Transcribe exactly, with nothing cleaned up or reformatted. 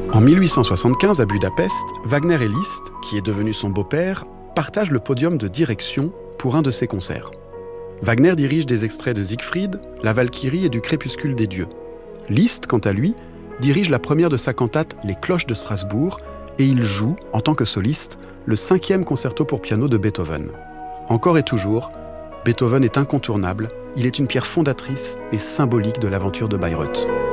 En mille huit cent soixante-quinze, à Budapest, Wagner et Liszt, qui est devenu son beau-père, partagent le podium de direction pour un de ses concerts. Wagner dirige des extraits de Siegfried, La Valkyrie et du Crépuscule des dieux. Liszt, quant à lui, dirige la première de sa cantate Les Cloches de Strasbourg et il joue, en tant que soliste, le cinquième concerto pour piano de Beethoven. Encore et toujours, Beethoven est incontournable, il est une pierre fondatrice et symbolique de l'aventure de Bayreuth.